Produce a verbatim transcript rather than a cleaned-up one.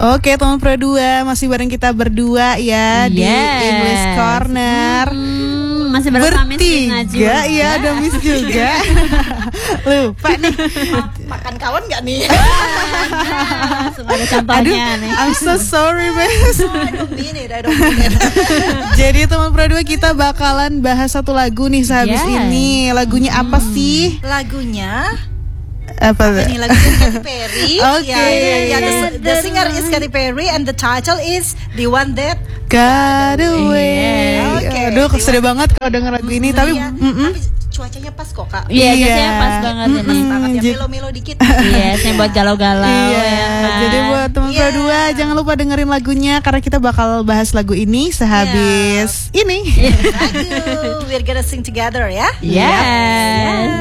Oke, teman Pro dua masih bareng kita berdua ya yes. di English Corner. Hmm, masih bersama Miss Bertiga, iya ada Miss juga. Lupa nih. Makan kawan nggak nih? Langsung ada contohnya nih. I'm so sorry, Miss. I don't mean it, I don't mean it. Jadi teman Pro dua kita bakalan bahas satu lagu nih sehabis Yeah. ini. Lagunya apa sih? Lagunya Apa? ini lagunya Katy Perry. Oke. Ya, ya, ya, the, the singer is Katy Perry and the title is The One That Got Away. Yeah. Oke. Aduh, sedih banget kalau denger lagu ini. Tapi, ya, mm-mm. tapi cuacanya pas kok kak. Iya, Iya. biasanya pas banget ini. Pas banget ya, Jadi- melo-melo dikit. Iya, saya buat galau-galau Iya, ya kan? jadi buat teman Iya. Pro dua jangan lupa dengerin lagunya karena kita bakal bahas lagu ini sehabis ini. Lagu, we're gonna sing together ya. Yes.